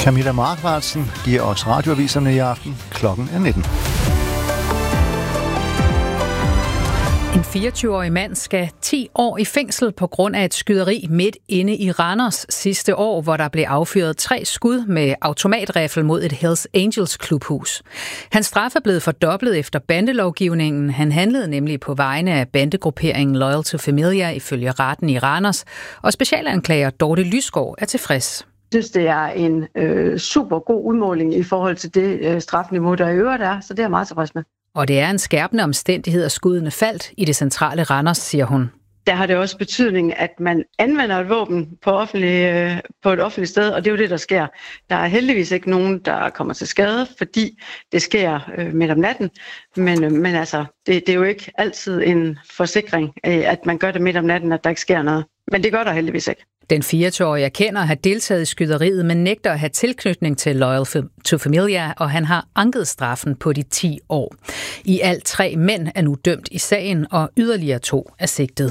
Camilla Markvartsen giver os radioaviserne i aften. Klokken er 19. En 24-årig mand skal 10 år i fængsel på grund af et skyderi midt inde i Randers sidste år, hvor der blev affyret 3 skud med automatriffel mod et Hells Angels klubhus. Hans straf er blevet fordoblet efter bandelovgivningen. Han handlede nemlig på vegne af bandegrupperingen Loyal to Familia ifølge retten i Randers, og specialanklager Dorte Lysgaard er tilfreds. Jeg synes, det er en super god udmåling i forhold til det strafniveau, der i øvrigt er, så det er jeg meget tilfreds med. Og det er en skærpende omstændighed, at skuddene faldt i det centrale Randers, siger hun. Der har det også betydning, at man anvender et våben på et offentligt sted, og det er jo det, der sker. Der er heldigvis ikke nogen, der kommer til skade, fordi det sker midt om natten. Men altså, det er jo ikke altid en forsikring, at man gør det midt om natten, at der ikke sker noget. Men det gør der heldigvis ikke. Den 24-årige erkender at have deltaget i skyderiet, men nægter at have tilknytning til Loyal to Familia, og han har anket straffen på de 10 år. I alt 3 mænd er nu dømt i sagen, og yderligere 2 er sigtet.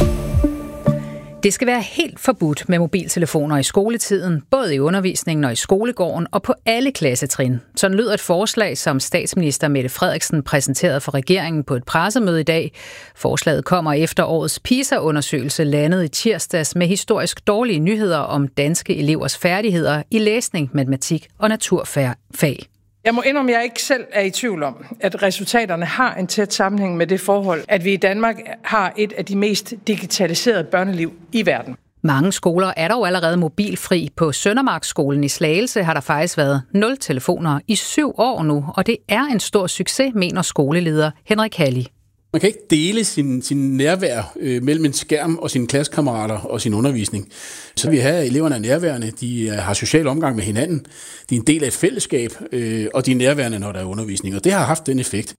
Det skal være helt forbudt med mobiltelefoner i skoletiden, både i undervisningen og i skolegården og på alle klassetrin. Sådan lyder et forslag, som statsminister Mette Frederiksen præsenterede for regeringen på et pressemøde i dag. Forslaget kommer efter årets PISA-undersøgelse landet i tirsdags med historisk dårlige nyheder om danske elevers færdigheder i læsning, matematik og naturfag. Jeg må indrømme, at jeg ikke selv er i tvivl om, at resultaterne har en tæt sammenhæng med det forhold, at vi i Danmark har et af de mest digitaliserede børneliv i verden. Mange skoler er dog allerede mobilfri. På Søndermarksskolen i Slagelse har der faktisk været 0 telefoner i 7 år nu, og det er en stor succes, mener skoleleder Henrik Halli. Man kan ikke dele sin nærvær mellem en skærm og sine klassekammerater og sin undervisning. Så vi har eleverne er nærværende, de har social omgang med hinanden, de er en del af et fællesskab, og de er nærværende, når der er undervisning. Og det har haft den effekt.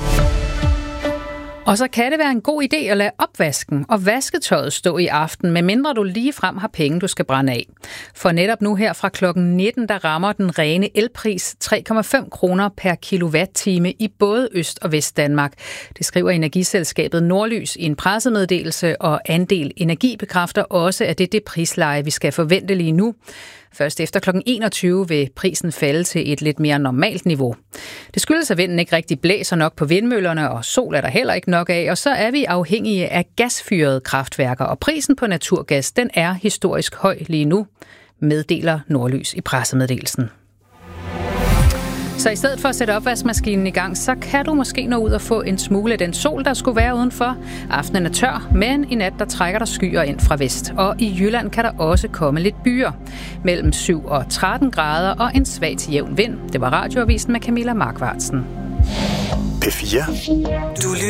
Og så kan det være en god idé at lade opvasken og vasketøjet stå i aften, medmindre du ligefrem har penge, du skal brænde af. For netop nu her fra klokken 19, der rammer den rene elpris 3,5 kroner per kilowatt-time i både Øst- og Vestdanmark. Det skriver energiselskabet Nordlys i en pressemeddelelse, og Andel Energi bekræfter også, at det er det prisleje, vi skal forvente lige nu. Først efter kl. 21 vil prisen falde til et lidt mere normalt niveau. Det skyldes, at vinden ikke rigtig blæser nok på vindmøllerne, og sol er der heller ikke nok af, og så er vi afhængige af gasfyrede kraftværker, og prisen på naturgas, den er historisk høj lige nu, meddeler Nordlys i pressemeddelelsen. Så i stedet for at sætte opvaskemaskinen i gang, så kan du måske nå ud og få en smule af den sol, der skulle være udenfor. Aftenen er tør, men i nat der trækker der skyer ind fra vest. Og i Jylland kan der også komme lidt byer. Mellem 7 og 13 grader og en svag til jævn vind. Det var radioavisen med Camilla Markvartsen. P4. Du